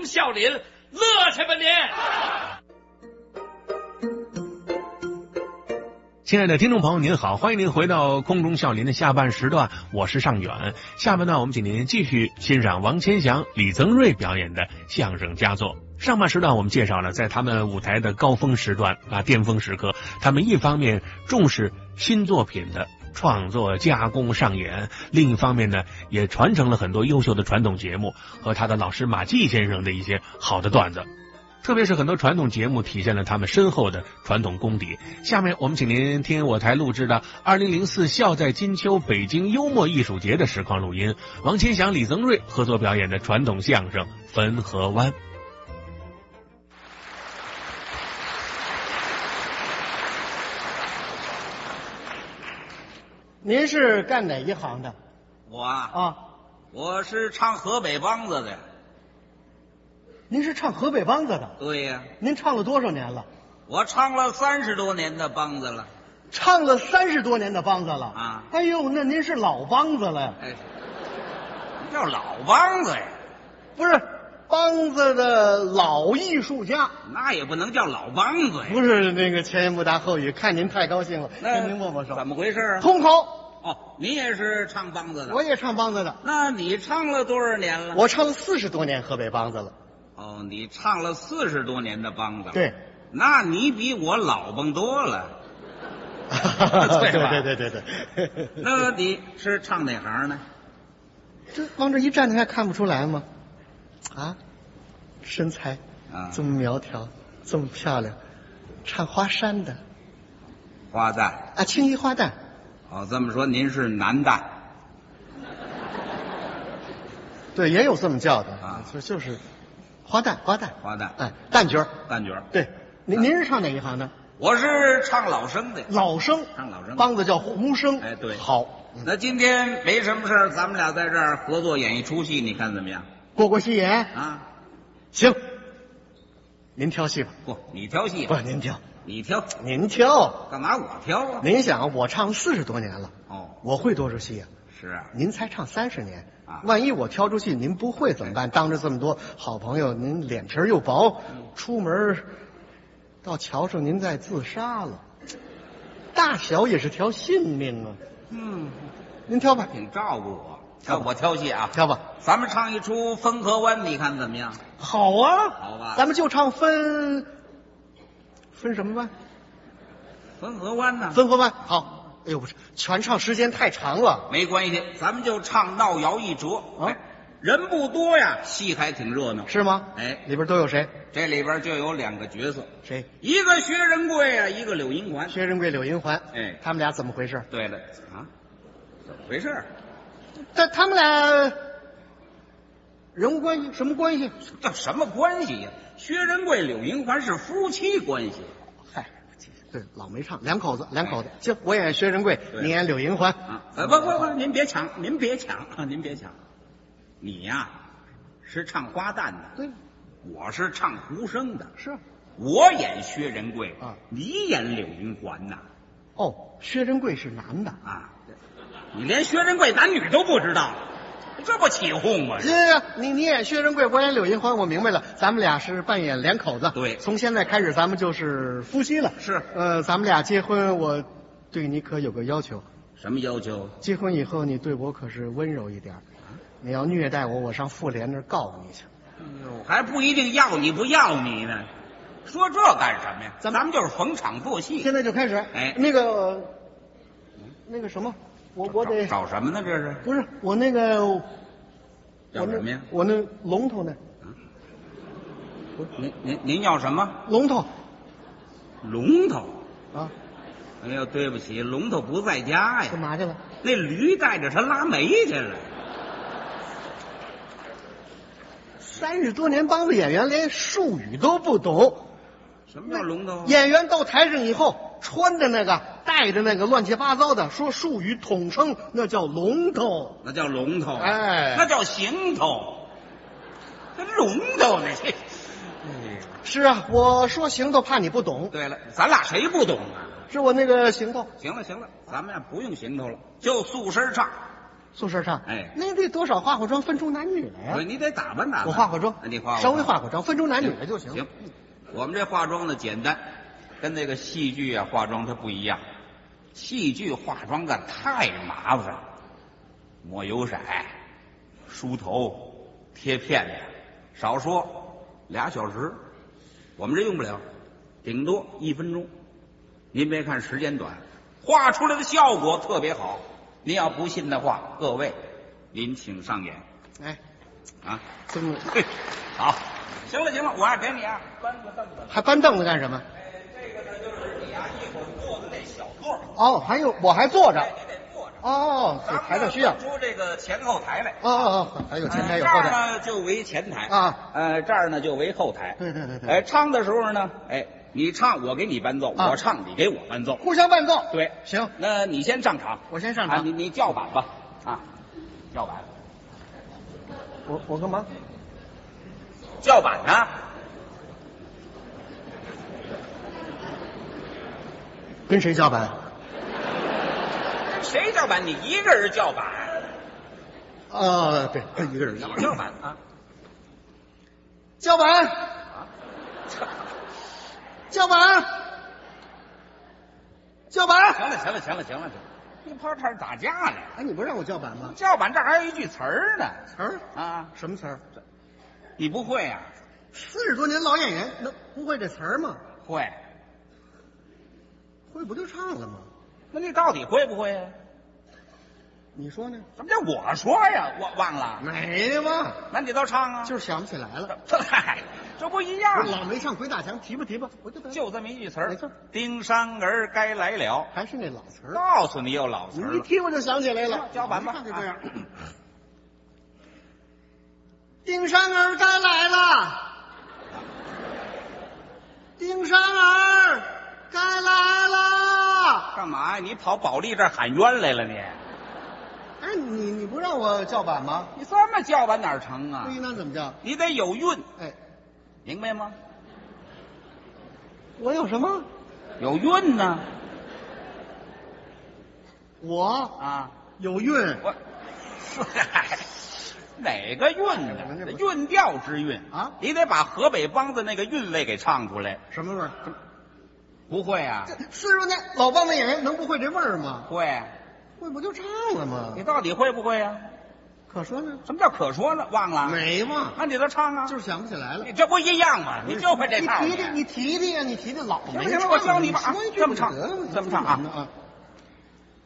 中笑林，乐去吧您！ 亲爱的听众朋友您好，欢迎您回到空中笑林的下半时段，我是尚远。下半段我们请您继续欣赏王千祥、李增瑞表演的相声佳作。上半时段我们介绍了在他们舞台的高峰时段巅峰时刻，他们一方面重视新作品的创作加工上演，另一方面呢也传承了很多优秀的传统节目和他的老师马季先生的一些好的段子，特别是很多传统节目体现了他们深厚的传统功底。下面我们请您听我台录制的2004笑在金秋北京幽默艺术节的实况录音，王千祥、李增瑞合作表演的传统相声《汾河湾》。 您是干哪一行的？ 我我是唱河北梆子的。 您是唱河北梆子的？ 对呀。 您唱了多少年了？ 我唱了30多年的梆子了。 唱了30多年的梆子了啊！ 哎呦，那您是老梆子了。 哎，叫老梆子呀？ 不是，梆子的老艺术家。 那也不能叫老梆子呀。 不是那个前言不搭后语，看您太高兴了，跟您握握手。 怎么回事啊？ 通口。 哦，你也是唱梆子的？ 我也唱梆子的。 那你唱了多少年了？ 我唱了40多年河北梆子了。 哦，你唱了40多年的梆子了。 对， 那你比我老梆多了。 对。 那你是唱哪行呢？ 这往这一站，你还看不出来吗？啊，身材这么苗条，这么漂亮，唱花山的。 花旦啊，青衣花旦。 哦，这么说您是男旦？ 对，也有这么叫的啊， 就是花旦。哎，旦角。对，您是唱哪一行的？ 我是唱老生的。 老生， 唱老生， 梆子叫胡生。 哎，对， 好。 那今天没什么事儿，咱们俩在这儿合作演一出戏，你看怎么样？ 过戏瘾啊？ 行，您挑戏吧。 不，你挑戏。 不，您挑。 你挑？ 您挑。 干嘛我挑啊？ 您想，我唱40多年了。 哦， 我会多少戏啊？ 是啊。 您才唱30年啊， 万一我挑出戏您不会怎么办？当着这么多好朋友，您脸皮又薄，出门到桥上您再自杀了，大小也是条性命啊。您挑吧。 挺照顾我。我挑戏啊。 挑吧。 咱们唱一出《汾河湾》，你看怎么样？ 好啊。 好吧。 咱们就唱分什么湾？ 汾河湾呢？ 汾河湾。好。哎呦，不是，全唱时间太长了。 没关系，咱们就唱闹摇一折。人不多呀，戏还挺热闹。 是吗？ 哎， 里边都有谁？ 这里边就有2个角色。 谁？ 一个薛仁贵啊，一个柳银环。 薛仁贵、柳银环。 哎， 他们俩怎么回事？ 对了啊，怎么回事？ 他们俩人物关系什么关系？ 这什么关系呀？薛仁贵、柳银环是夫妻关系。 嗨，对，老没唱，两口子。行，我演薛仁贵，你演柳银环。 不，您别抢。你呀，是唱花旦的。 对， 我是唱胡生的。 是， 我演薛仁贵啊， 你演柳银环呐。 哦，薛仁贵是男的啊，你连薛仁贵男女都不知道，这不起哄吗？ 你演薛仁贵，我演柳银环，我明白了，咱们俩是扮演两口子。 对， 从现在开始咱们就是夫妻了。 是， 咱们俩结婚，我对你可有个要求。 什么要求？ 结婚以后你对我可是温柔一点。你要虐待我，我上妇联那儿告你去。 还不一定要你不要你呢，说这干什么呀？咱们就是逢场作戏。 现在就开始。 哎， 那个什么，我得找什么呢？这是不是我那个要什么呀？ 我那龙头呢？ 您要什么？ 龙头啊！ 哎呦，对不起，龙头不在家呀。 干嘛去了？ 那驴带着他拉煤去了。 30多年梆子演员连术语都不懂。 什么叫龙头？ 演员到台上以后，穿的那个带着那个乱七八糟的，说术语统称那叫龙头。 那叫龙头。 哎， 那叫行头。这龙头呢？ 是啊，我说行头怕你不懂。 对了，咱俩谁不懂啊？ 是我那个行头。 行了，咱们呀不用行头了，就素身唱。 宿舍唱， 哎那得多少化妆分出男女来呀？ 你得打扮打扮。 我化化妆， 你化稍微化化妆，分出男女来就行。 行，我们这化妆呢简单，跟那个戏剧啊化妆它不一样。戏剧化妆的太麻烦，抹油色、梳头、贴片子，少说2小时。我们这用不了，顶多1分钟。您别看时间短，画出来的效果特别好。您要不信的话，各位，您请上演。 哎， 啊， 这么好，行了行了，我还给你啊，搬个凳子。 还搬凳子干什么？ 这个呢，就是你啊一会儿坐的那小座。 哦，还有我还坐着。 你得坐着。 哦，这台上需要。 出这个前后台来。 还有前台有这后台。 儿呢就为前台啊， 这儿呢就为后台。 对。 唱的时候呢，你唱我给你伴奏，我唱你给我伴奏， 互相伴奏。 对， 行， 那你先上场， 我先上场。 你叫板吧，叫板。 我干嘛？ 叫板呢？ 跟谁叫板？ 谁叫板？你一个人叫板。 对，一个人你叫板啊。 叫板。叫板。叫板。 行了，你跑这儿打架呢？ 哎，你不让我叫板吗？ 叫板这儿还有一句词儿呢。 词儿啊？ 什么词儿？ 你不会呀 ？40多年老演员，能不会这词儿吗？ 会。 会不就唱了吗？ 那你到底会不会呀？ 你说呢？ 什么叫我说呀？我忘了。 没嘛？ 那你倒唱啊？ 就是想不起来了。 嗨，这不一样。 老没唱鬼打墙，提吧，我就这么一句词儿。 没错。 丁山儿该来了， 还是那老词儿。 告诉你有老词儿。 你一提我就想起来了。 叫板吧。 就这样。丁山儿该来了，丁山儿该来了。 干嘛呀？你跑保利这儿喊冤来了你？ 哎，你不让我叫板吗？ 你这么叫板哪成啊？ 那怎么叫？ 你得有韵。 哎， 明白吗？ 我有什么？ 有韵呢。 我有韵。 我哪个韵呢？韵调之韵啊！ 你得把河北梆子那个韵味给唱出来。 什么味儿？ 不会啊？ 这40多年老梆子演员能不会这味儿吗？ 会不就唱了吗？ 你到底会不会呀？ 可说呢？ 什么叫可说呢？忘了？ 没忘。 那你都唱啊？ 就是想不起来了。 你这不一样吗？你就会这套。 你提提呀，你提提老没行了，我教你吧。这么唱啊！